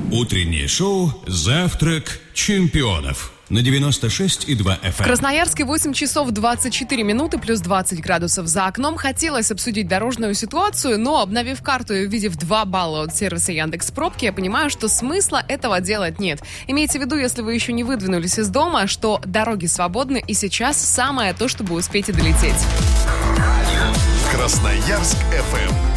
Утреннее шоу «Завтрак чемпионов» на 96,2 FM. В Красноярске 8 часов 24 минуты плюс 20 градусов за окном. Хотелось обсудить дорожную ситуацию, но, обновив карту и увидев 2 балла от сервиса Яндекс.Пробки, я понимаю, что смысла этого делать нет. Имейте в виду, если вы еще не выдвинулись из дома, что дороги свободны, и сейчас самое то, чтобы успеть и долететь. Красноярск FM